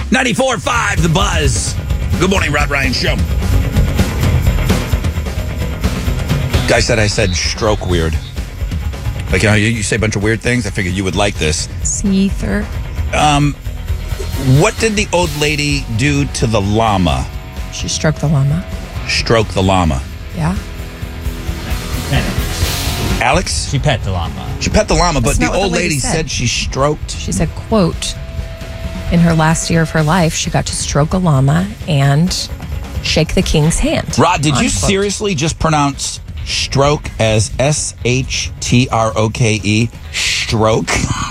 94.5 The Buzz. Good morning, Rod Ryan Show. Guy said I said stroke weird. Like, you know, you say a bunch of weird things. I figured you would like this. Seether. What did the old lady do to the llama? She stroked the llama. Stroke the llama. Yeah. Alex? She pet the llama. She pet the llama, That's but the not what old the lady lady said. said she stroked. She said, quote, in her last year of her life, she got to stroke a llama and shake the king's hand. Rod, did you Unquote. seriously just pronounce stroke as S-H-T-R-O-K-E? Stroke?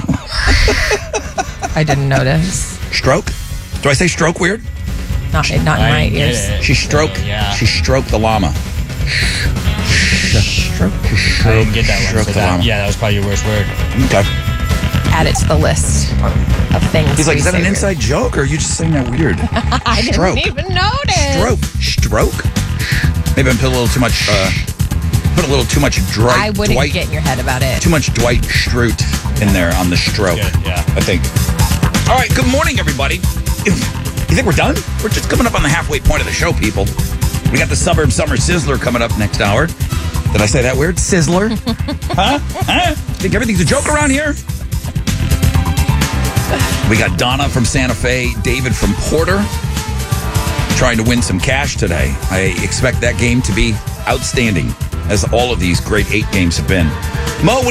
I didn't notice. Stroke? Do I say stroke weird? Not in my ears. She stroked. Yeah. She stroked the llama. Stroke. I didn't get that one. Stroke So the llama. that was probably your worst word. Okay. Add it to the list of things. He's like, we is that say an weird." inside joke, or are you just saying that weird? I Stroke. didn't even notice. Stroke? Maybe I'm putting a little too much, I wouldn't get in your head about it. too much Dwight Schrute in there on the stroke. Good, yeah. I think. All right, good morning, everybody. You think we're done? We're just coming up on the halfway point of the show, people. We got the Suburb Summer Sizzler coming up next hour. Did I say that weird? Sizzler? Huh? Think everything's a joke around here? We got Donna from Santa Fe, David from Porter, trying to win some cash today. I expect that game to be outstanding, as all of these great 8 games have been. Mo, what